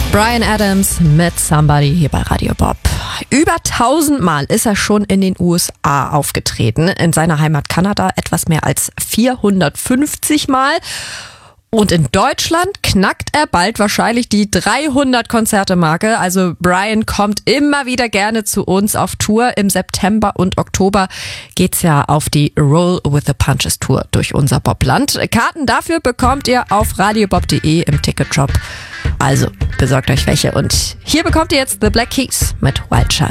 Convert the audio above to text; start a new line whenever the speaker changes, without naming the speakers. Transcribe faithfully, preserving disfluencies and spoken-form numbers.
Bryan Adams mit Somebody hier bei Radio Bob. Über tausendmal ist er schon in den U S A aufgetreten, in seiner Heimat Kanada etwas mehr als vierhundertfünfzig Mal. Und in Deutschland knackt er bald wahrscheinlich die dreihundert-Konzerte-Marke. Also Bryan kommt immer wieder gerne zu uns auf Tour. Im September und Oktober geht's ja auf die Roll with the Punches Tour durch unser Bobland. Karten dafür bekommt ihr auf radiobob punkt de im Ticketshop. Also besorgt euch welche. Und hier bekommt ihr jetzt The Black Keys mit Wild Child.